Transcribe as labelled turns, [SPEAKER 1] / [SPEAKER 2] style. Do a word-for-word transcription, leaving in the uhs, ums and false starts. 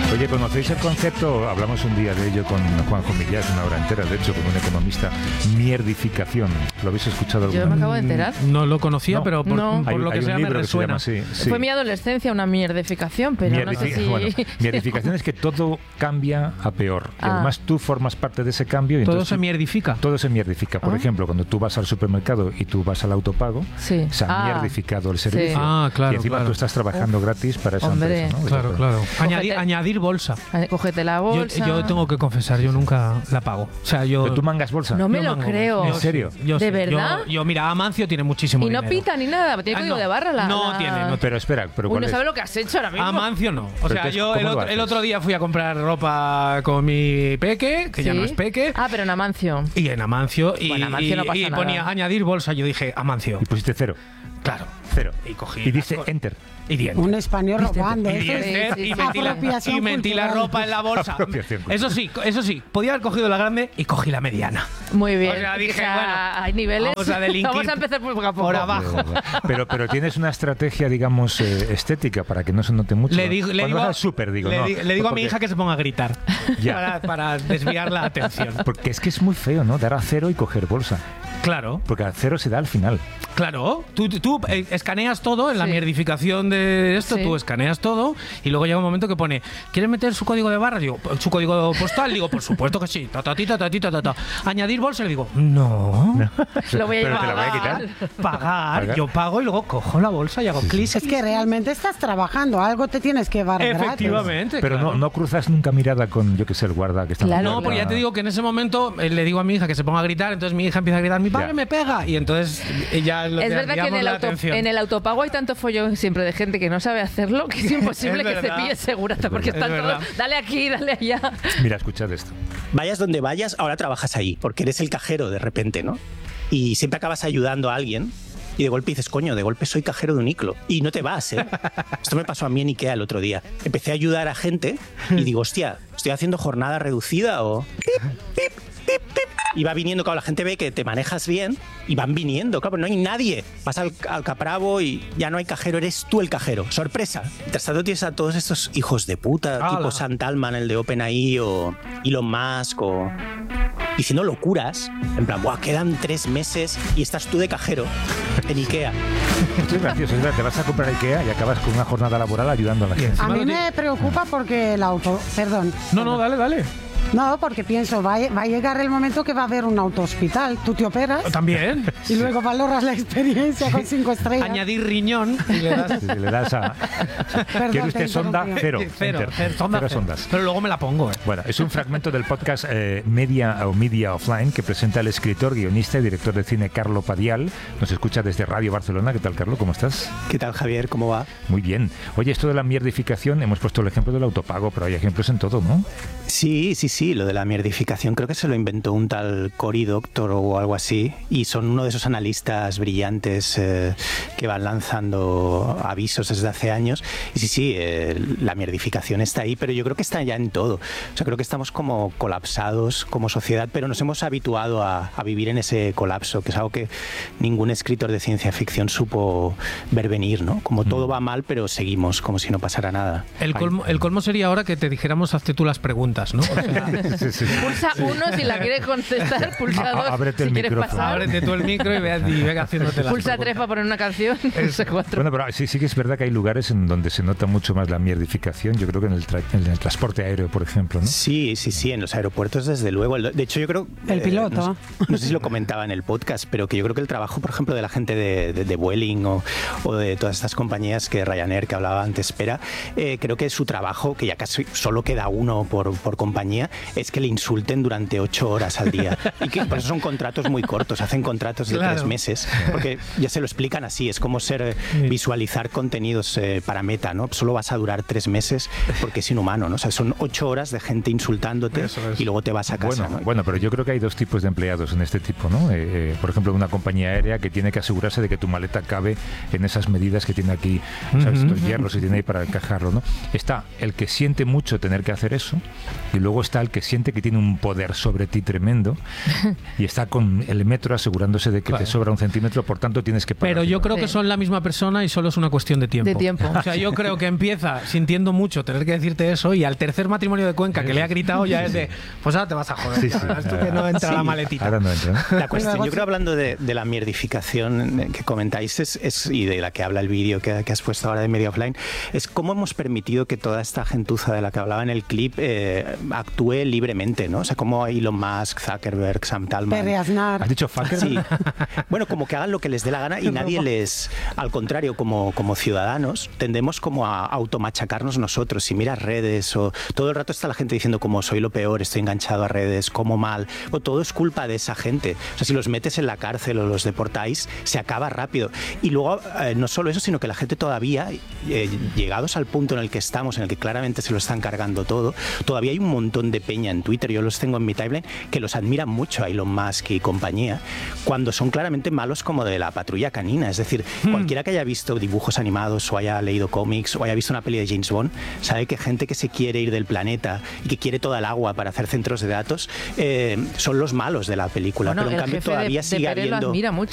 [SPEAKER 1] Oye, ¿conocéis el concepto? Hablamos un día de ello con Juanjo Millás, una hora entera, de hecho, con un economista, mierdificación. ¿Lo habéis escuchado alguna
[SPEAKER 2] Yo me
[SPEAKER 1] vez?
[SPEAKER 2] acabo de enterar.
[SPEAKER 3] No lo conocía,
[SPEAKER 1] No.
[SPEAKER 3] pero por,
[SPEAKER 2] No.
[SPEAKER 3] por
[SPEAKER 1] Hay-
[SPEAKER 3] lo que
[SPEAKER 1] hay un
[SPEAKER 3] sea me
[SPEAKER 1] libro que se llama
[SPEAKER 3] resuena.
[SPEAKER 1] así, sí.
[SPEAKER 2] Fue mi adolescencia una mierdificación, pero no sé
[SPEAKER 1] Mierdifi-
[SPEAKER 2] si...
[SPEAKER 1] bueno, mierdificación es que todo cambia a peor. Y
[SPEAKER 2] Ah.
[SPEAKER 1] además tú formas parte de ese cambio. Y
[SPEAKER 3] Todo
[SPEAKER 1] entonces
[SPEAKER 3] se
[SPEAKER 1] tú-
[SPEAKER 3] mierdifica.
[SPEAKER 1] Todo se mierdifica. Por
[SPEAKER 2] Ah.
[SPEAKER 1] ejemplo, cuando tú vas al supermercado y tú vas al autopago,
[SPEAKER 2] Sí.
[SPEAKER 1] se ha
[SPEAKER 2] Ah.
[SPEAKER 1] mierdificado el servicio.
[SPEAKER 2] Sí.
[SPEAKER 3] Ah, claro,
[SPEAKER 1] Y encima
[SPEAKER 3] claro.
[SPEAKER 1] tú estás trabajando gratis para esa
[SPEAKER 2] Hombre.
[SPEAKER 1] empresa, ¿no?
[SPEAKER 3] Claro, claro. Añadir,
[SPEAKER 2] Cógete-
[SPEAKER 3] añadir bolsa.
[SPEAKER 2] Cógete la
[SPEAKER 3] Yo,
[SPEAKER 2] bolsa...
[SPEAKER 3] yo tengo que confesar, yo nunca la pago. O sea, yo...
[SPEAKER 1] Pero tú mangas bolsa.
[SPEAKER 2] No me
[SPEAKER 3] yo
[SPEAKER 2] lo
[SPEAKER 3] mango
[SPEAKER 2] creo.
[SPEAKER 3] bolsa.
[SPEAKER 1] ¿En serio?
[SPEAKER 3] Yo
[SPEAKER 2] ¿De
[SPEAKER 3] sí.
[SPEAKER 2] verdad?
[SPEAKER 3] Yo, yo, mira, Amancio tiene muchísimo
[SPEAKER 2] Y no
[SPEAKER 3] dinero.
[SPEAKER 2] pita ni nada, tiene
[SPEAKER 3] Ah,
[SPEAKER 2] código
[SPEAKER 3] no.
[SPEAKER 2] de barra la...
[SPEAKER 3] No
[SPEAKER 2] la-
[SPEAKER 3] tiene, no
[SPEAKER 1] Pero espera, pero
[SPEAKER 2] Uy,
[SPEAKER 1] ¿cuál
[SPEAKER 2] no
[SPEAKER 1] es?
[SPEAKER 2] sabe lo que has hecho ahora mismo.
[SPEAKER 3] Amancio no. O
[SPEAKER 1] Pero
[SPEAKER 3] sea,
[SPEAKER 1] entonces,
[SPEAKER 3] yo
[SPEAKER 1] ¿cómo
[SPEAKER 3] el
[SPEAKER 1] lo
[SPEAKER 3] otro,
[SPEAKER 1] haces?
[SPEAKER 3] el otro día fui a comprar ropa con mi peque, que ya
[SPEAKER 2] ¿Sí?
[SPEAKER 3] no es peque,
[SPEAKER 2] Ah, pero en Amancio.
[SPEAKER 3] y en Amancio, y,
[SPEAKER 2] Bueno, Amancio no
[SPEAKER 3] y-
[SPEAKER 2] pasa
[SPEAKER 3] y
[SPEAKER 2] nada.
[SPEAKER 3] ponía añadir bolsa. Yo dije, Amancio.
[SPEAKER 1] Y pusiste cero.
[SPEAKER 3] Claro.
[SPEAKER 1] Cero.
[SPEAKER 3] Y cogí.
[SPEAKER 1] Y dice
[SPEAKER 3] las co-
[SPEAKER 1] enter.
[SPEAKER 3] Y diente.
[SPEAKER 4] Un español robando.
[SPEAKER 3] Y
[SPEAKER 4] Eso es
[SPEAKER 3] diente,
[SPEAKER 2] sí,
[SPEAKER 3] y
[SPEAKER 2] sí,
[SPEAKER 3] metí, la,
[SPEAKER 4] apropiación
[SPEAKER 3] y metí la
[SPEAKER 4] cultural.
[SPEAKER 3] ropa en la bolsa.
[SPEAKER 1] Apropiación cultural.
[SPEAKER 3] Eso sí, eso sí, podía haber cogido la grande y cogí la mediana.
[SPEAKER 2] Muy bien.
[SPEAKER 3] O sea, dije,
[SPEAKER 2] O sea,
[SPEAKER 3] bueno,
[SPEAKER 2] hay niveles.
[SPEAKER 3] vamos a delinquir
[SPEAKER 2] Vamos a empezar poco a poco.
[SPEAKER 3] por abajo.
[SPEAKER 1] Pero, pero tienes una estrategia, digamos, eh, estética para que no se note mucho.
[SPEAKER 3] Le digo, le
[SPEAKER 1] Cuando
[SPEAKER 3] digo,
[SPEAKER 1] vas al súper, digo,
[SPEAKER 3] le,
[SPEAKER 1] no.
[SPEAKER 3] di- le digo a mi
[SPEAKER 1] Porque-
[SPEAKER 3] hija que se ponga a gritar
[SPEAKER 1] Ya.
[SPEAKER 3] para, para desviar la atención.
[SPEAKER 1] Porque es que es muy feo, ¿no? Dar a cero y coger bolsa.
[SPEAKER 3] Claro,
[SPEAKER 1] Porque a cero se da al final.
[SPEAKER 3] claro. Tú, tú eh, escaneas todo en la
[SPEAKER 2] Sí.
[SPEAKER 3] mierdificación de esto,
[SPEAKER 2] Sí.
[SPEAKER 3] tú escaneas todo y luego llega un momento que pone, ¿quieres meter su código de barra? Digo, ¿su código postal? Digo, por supuesto que sí. Ta, ta, ti, ta, ta, ti, ta, ta, ta. Añadir bolsa, le digo, no.
[SPEAKER 2] Lo voy a
[SPEAKER 1] Pero te la voy a
[SPEAKER 2] llevar.
[SPEAKER 1] quitar.
[SPEAKER 3] Pagar.
[SPEAKER 1] Pagar.
[SPEAKER 3] Yo pago y luego cojo la bolsa y hago clic.
[SPEAKER 4] Es que realmente estás trabajando, algo te tienes que dar gratis.
[SPEAKER 3] Efectivamente.
[SPEAKER 1] Pero
[SPEAKER 3] claro.
[SPEAKER 1] no, no cruzas nunca mirada con, yo que sé, el guarda que está en la
[SPEAKER 2] Claro.
[SPEAKER 3] No, porque ya
[SPEAKER 1] puerta.
[SPEAKER 3] te digo que en ese momento eh, le digo a mi hija que se ponga a gritar, entonces mi hija empieza a gritar, mi padre
[SPEAKER 1] Ya.
[SPEAKER 3] me pega, y entonces ella lo
[SPEAKER 2] Es verdad que en el,
[SPEAKER 3] la
[SPEAKER 2] auto-
[SPEAKER 3] atención.
[SPEAKER 2] en el autopago hay tanto follón siempre de gente que no sabe hacerlo que es imposible
[SPEAKER 3] Es
[SPEAKER 2] que te
[SPEAKER 3] verdad.
[SPEAKER 2] pilles segurata porque
[SPEAKER 3] Es
[SPEAKER 2] están
[SPEAKER 3] verdad.
[SPEAKER 2] todos, dale aquí, dale allá.
[SPEAKER 1] Mira, escuchad esto.
[SPEAKER 5] Vayas donde vayas, ahora trabajas ahí, porque eres el cajero de repente, ¿no? Y siempre acabas ayudando a alguien y de golpe dices, coño, de golpe soy cajero de un Iclo. Y no te vas, ¿eh? Esto me pasó a mí en Ikea el otro día. Empecé a ayudar a gente y digo, hostia, ¿estoy haciendo jornada reducida o...? Pip, pip, pip, pip. Y va viniendo, claro, la gente ve que te manejas bien y van viniendo, claro, no hay nadie. Vas al, al Capravo y ya no hay cajero, eres tú el cajero. ¡Sorpresa! Mientras tanto tienes a todos estos hijos de puta,
[SPEAKER 3] ¡Hala!
[SPEAKER 5] tipo Sam Altman, el de OpenAI, o Elon Musk, o... diciendo locuras, en plan, buah, quedan tres meses y estás tú de cajero en Ikea.
[SPEAKER 1] Esto es gracioso, es verdad, te vas a comprar a Ikea y acabas con una jornada laboral ayudando a la
[SPEAKER 3] Y
[SPEAKER 1] gente.
[SPEAKER 4] A
[SPEAKER 3] encima
[SPEAKER 4] mí
[SPEAKER 3] lo
[SPEAKER 4] me
[SPEAKER 3] ti-
[SPEAKER 4] preocupa porque el auto... Perdón.
[SPEAKER 3] No, no, dale, dale.
[SPEAKER 4] No, porque pienso, va a, va a llegar el momento que va a haber un autohospital. Tú te operas
[SPEAKER 3] También.
[SPEAKER 4] y luego valoras la experiencia con cinco estrellas.
[SPEAKER 3] Añadir riñón y le das
[SPEAKER 1] Si le das a...
[SPEAKER 4] Perdón,
[SPEAKER 1] ¿Quiere
[SPEAKER 4] te he
[SPEAKER 1] usted sonda?
[SPEAKER 4] interrumpido.
[SPEAKER 1] Cero.
[SPEAKER 3] cero,
[SPEAKER 1] Enter.
[SPEAKER 3] cero, sonda
[SPEAKER 1] Cero
[SPEAKER 3] cero.
[SPEAKER 1] sondas.
[SPEAKER 3] Pero luego me la pongo, eh.
[SPEAKER 1] Bueno, es un fragmento del podcast eh, Media o Media Offline que presenta el escritor, guionista y director de cine Carlo Padial. Nos escucha desde Radio Barcelona. ¿Qué tal, Carlo? ¿Cómo estás?
[SPEAKER 5] ¿Qué tal, Javier? ¿Cómo va?
[SPEAKER 1] Muy bien. Oye, esto de la mierdificación, hemos puesto el ejemplo del autopago, pero hay ejemplos en todo, ¿no?
[SPEAKER 5] Sí, sí, sí, lo de la mierdificación creo que se lo inventó un tal Cory Doctor o algo así, y son uno de esos analistas brillantes eh, que van lanzando avisos desde hace años. Y sí, sí, eh, la mierdificación está ahí, pero yo creo que está ya en todo. O sea, creo que estamos como colapsados como sociedad, pero nos hemos habituado a, a vivir en ese colapso, que es algo que ningún escritor de ciencia ficción supo ver venir, ¿no? Como todo va mal, pero seguimos como si no pasara nada.
[SPEAKER 3] El colmo, el colmo sería ahora que te dijéramos hazte tú las preguntas, ¿no? O sea,
[SPEAKER 1] Sí, sí.
[SPEAKER 2] Pulsa uno si la quieres contestar, pulsa
[SPEAKER 1] A-
[SPEAKER 2] dos
[SPEAKER 1] a- ábrete
[SPEAKER 2] si
[SPEAKER 1] el
[SPEAKER 2] quieres
[SPEAKER 1] micrófono.
[SPEAKER 2] pasar.
[SPEAKER 3] ábrete tú el micro y ve, y ve haciéndote las
[SPEAKER 2] Pulsa tres
[SPEAKER 3] preguntas.
[SPEAKER 2] para poner una canción, pulsa cuatro.
[SPEAKER 1] Bueno, pero sí, sí que es verdad que hay lugares en donde se nota mucho más la mierdificación. Yo creo que en el, tra- en el transporte aéreo, por ejemplo, ¿no?
[SPEAKER 5] Sí, sí, sí, en los aeropuertos desde luego. De hecho, yo creo...
[SPEAKER 4] El
[SPEAKER 5] eh,
[SPEAKER 4] piloto.
[SPEAKER 5] no, sé- no sé si lo comentaba en el podcast, pero que yo creo que el trabajo, por ejemplo, de la gente de, de, de Vueling o, o de todas estas compañías que Ryanair, que hablaba antes, espera, eh, creo que su trabajo, que ya casi solo queda uno por, por compañía, es que le insulten durante ocho horas al día. Y que por eso son contratos muy cortos, hacen contratos de
[SPEAKER 3] Claro.
[SPEAKER 5] tres meses, porque ya se lo explican así, es como ser, eh,
[SPEAKER 3] Sí.
[SPEAKER 5] visualizar contenidos eh, para Meta, ¿no? Solo vas a durar tres meses porque es inhumano, ¿no? O sea, son ocho horas de gente insultándote
[SPEAKER 3] Eso es.
[SPEAKER 5] y luego te vas a casa,
[SPEAKER 1] Bueno,
[SPEAKER 5] ¿no?
[SPEAKER 1] bueno, pero yo creo que hay dos tipos de empleados en este tipo, ¿no? Eh, eh, por ejemplo, una compañía aérea que tiene que asegurarse de que tu maleta cabe en esas medidas que tiene aquí, ¿sabes?
[SPEAKER 3] Ujú.
[SPEAKER 1] Estos hierros que tiene ahí para encajarlo, ¿no? Está el que siente mucho tener que hacer eso y luego está el artificial que siente que tiene un poder sobre ti tremendo y está con el metro asegurándose de que
[SPEAKER 3] Claro.
[SPEAKER 1] te sobra un centímetro, por tanto tienes que pagar.
[SPEAKER 3] Pero yo creo
[SPEAKER 2] Sí.
[SPEAKER 3] que son la misma persona y solo es una cuestión de tiempo.
[SPEAKER 2] De tiempo.
[SPEAKER 3] O sea, yo creo que empieza sintiendo mucho tener que decirte eso y al tercer matrimonio de Cuenca que le ha gritado ya es de, pues ahora te vas a joder.
[SPEAKER 1] Sí, sí.
[SPEAKER 3] Verás tú que no entra
[SPEAKER 5] Sí.
[SPEAKER 3] la maletita.
[SPEAKER 1] Ahora no entra, ¿no?
[SPEAKER 5] La cuestión, yo creo, hablando de, de la mierdificación que comentáis es, es, y de la que habla el vídeo que, que has puesto ahora de Media Offline, es cómo hemos permitido que toda esta gentuza de la que hablaba en el clip eh, actúe libremente, ¿no? O sea, cómo Elon Musk, Zuckerberg, Sam Talman...
[SPEAKER 4] Pere Aznar.
[SPEAKER 1] ¿Has dicho fucker?
[SPEAKER 5] Sí. Bueno, como que hagan lo que les dé la gana y nadie les... Al contrario, como, como ciudadanos, tendemos como a automachacarnos nosotros. Si miras redes o... Todo el rato está la gente diciendo como soy lo peor, estoy enganchado a redes, como mal. O todo es culpa de esa gente. O sea, si los metes en la cárcel o los deportáis, se acaba rápido. Y luego, eh, no solo eso, sino que la gente todavía, eh, llegados al punto en el que estamos, en el que claramente se lo están cargando todo, todavía hay un montón de peña en Twitter, yo los tengo en mi timeline, que los admiran mucho a Elon Musk y compañía, cuando son claramente malos como de la Patrulla Canina. Es decir,
[SPEAKER 3] Hmm.
[SPEAKER 5] cualquiera que haya visto dibujos animados o haya leído cómics o haya visto una peli de James Bond, sabe que gente que se quiere ir del planeta y que quiere toda el agua para hacer centros de datos, eh, son los malos de la película.
[SPEAKER 2] Bueno,
[SPEAKER 5] pero en
[SPEAKER 2] el
[SPEAKER 5] cambio
[SPEAKER 2] jefe de-
[SPEAKER 5] todavía
[SPEAKER 2] de
[SPEAKER 5] sigue
[SPEAKER 2] Pere lo
[SPEAKER 5] habiendo...
[SPEAKER 2] admira mucho.